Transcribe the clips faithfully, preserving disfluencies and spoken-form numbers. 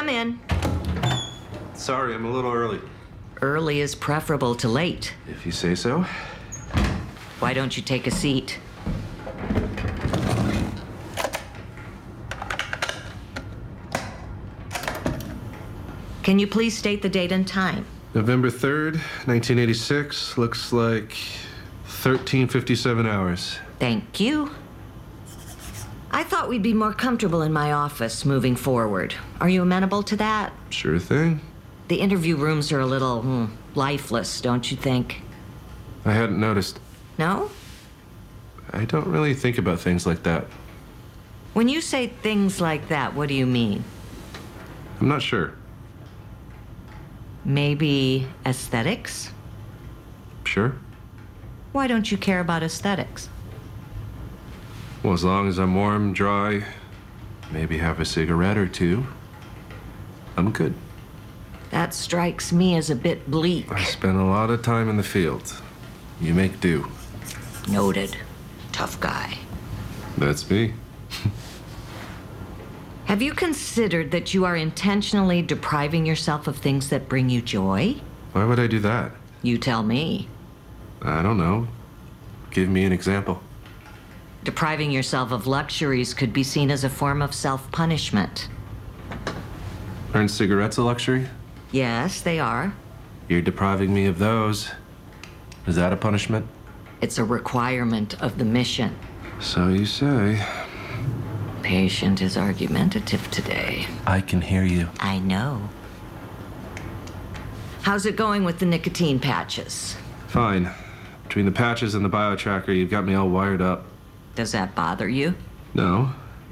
Come in. Sorry, I'm a little early. Early is preferable to late. If you say so. Why don't you take a seat? Can you please state the date and time? November third, nineteen eighty-six. Looks like thirteen fifty-seven hours. Thank you. I thought we'd be more comfortable in my office moving forward. Are you amenable to that? Sure thing. The interview rooms are a little hmm, lifeless, don't you think? I hadn't noticed. No? I don't really think about things like that. When you say things like that, what do you mean? I'm not sure. Maybe aesthetics? Sure. Why don't you care about aesthetics? Well, as long as I'm warm, dry, maybe have a cigarette or two, I'm good. That strikes me as a bit bleak. I spent a lot of time in the field. You make do. Noted. Tough guy. That's me. Have you considered that you are intentionally depriving yourself of things that bring you joy? Why would I do that? You tell me. I don't know. Give me an example. Depriving yourself of luxuries could be seen as a form of self-punishment. Aren't cigarettes a luxury? Yes, they are. You're depriving me of those. Is that a punishment? It's a requirement of the mission. So you say. Patient is argumentative today. I can hear you. I know. How's it going with the nicotine patches? Fine. Between the patches and the bio-tracker, you've got me all wired up. Does that bother you? No.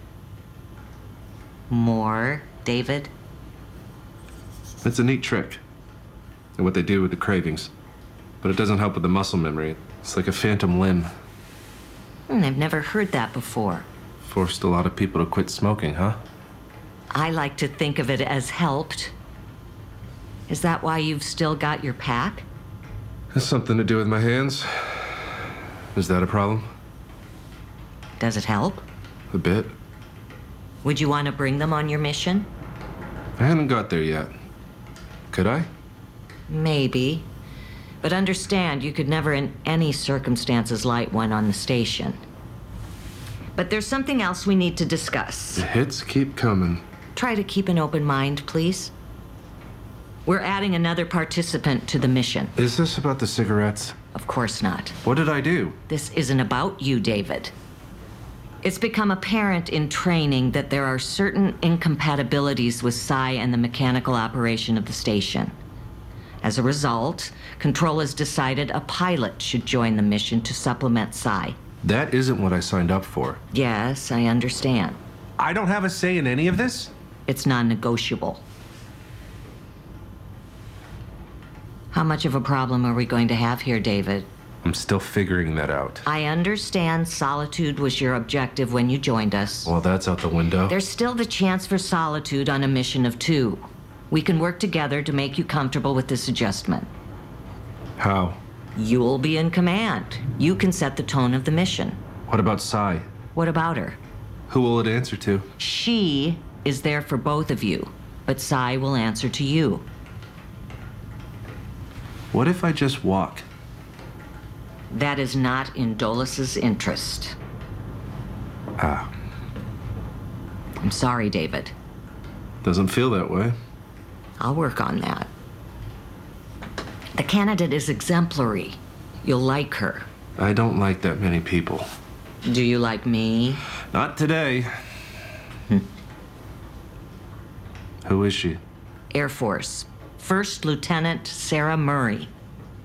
More, David? It's a neat trick. And what they do with the cravings. But it doesn't help with the muscle memory. It's like a phantom limb. Hmm, I've never heard that before. Forced a lot of people to quit smoking, huh? I like to think of it as helped. Is that why you've still got your pack? Has something to do with my hands. Is that a problem? Does it help? A bit. Would you want to bring them on your mission? I haven't got there yet. Could I? Maybe. But understand, you could never in any circumstances light one on the station. But there's something else we need to discuss. The hits keep coming. Try to keep an open mind, please. We're adding another participant to the mission. Is this about the cigarettes? Of course not. What did I do? This isn't about you, David. It's become apparent in training that there are certain incompatibilities with Psi and the mechanical operation of the station. As a result, Control has decided a pilot should join the mission to supplement Psi. That isn't what I signed up for. Yes, I understand. I don't have a say in any of this? It's non-negotiable. How much of a problem are we going to have here, David? I'm still figuring that out. I understand solitude was your objective when you joined us. Well, that's out the window. There's still the chance for solitude on a mission of two. We can work together to make you comfortable with this adjustment. How? You'll be in command. You can set the tone of the mission. What about Psi? What about her? Who will it answer to? She is there for both of you, but Psi will answer to you. What if I just walk? That is not in Dolus's interest. Ah. I'm sorry, David. Doesn't feel that way. I'll work on that. The candidate is exemplary. You'll like her. I don't like that many people. Do you like me? Not today. Hmm. Who is she? Air Force. First Lieutenant Sarah Murray.